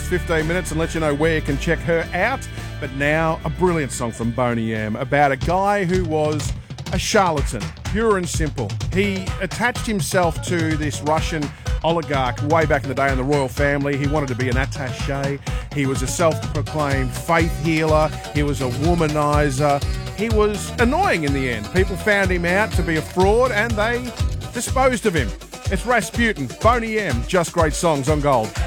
next 15 minutes and let you know where you can check her out. But now, a brilliant song from Boney M about a guy who was a charlatan, pure and simple. He attached himself to this Russian oligarch way back in the day in the royal family. He wanted to be an attaché. He was a self-proclaimed faith healer. He was a womanizer. He was annoying in the end. People found him out to be a fraud and they disposed of him. It's Rasputin, Boney M, just great songs on Gold.